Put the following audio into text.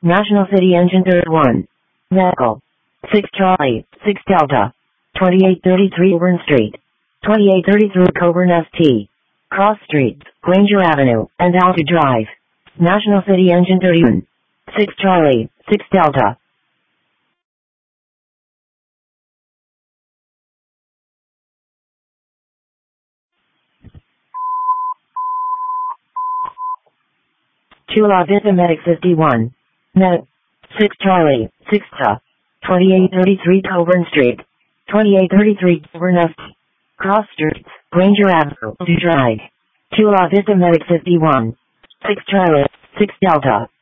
National City Engine Third 1. Medical. 6 Charlie, 6 Delta. 2833 Auburn Street. 2833 Coburn ST. Cross Streets, Granger Avenue, and Alta Drive. National City Engine 31. 6 Charlie, 6 Delta. Chula Vista Medic 51. Med. 6 Charlie, 6 Ta. 2833 Coburn Street. 2833 Coburn ST. Cross Streets, Granger Avenue, Alta Drive. Chula Vista Medic 51. 6 Charlie, 6 Delta.